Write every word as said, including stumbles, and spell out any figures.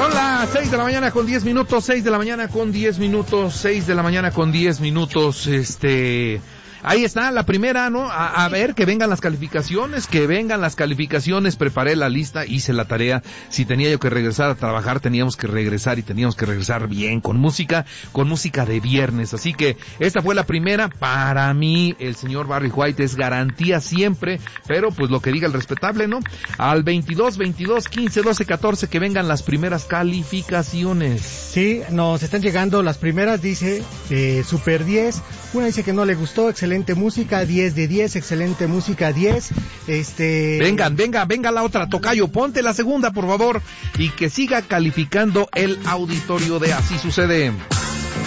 Son las seis de la mañana con diez minutos, seis de la mañana con diez minutos, seis de la mañana con diez minutos, este... Ahí está la primera, ¿no? A, a ver, que vengan las calificaciones, que vengan las calificaciones. Preparé la lista, hice la tarea. Si tenía yo que regresar a trabajar, teníamos que regresar y teníamos que regresar bien, con música, con música de viernes. Así que esta fue la primera. Para mí, el señor Barry White es garantía siempre, pero pues lo que diga el respetable, ¿no? Al veintidós, veintidós, quince, doce, catorce, que vengan las primeras calificaciones. Sí, nos están llegando las primeras, dice eh, Super diez. Una dice que no le gustó, excelente música, diez de diez, excelente música, diez. Este... Vengan, venga, venga la otra, tocayo, ponte la segunda, por favor, y que siga calificando el auditorio de Así Sucede.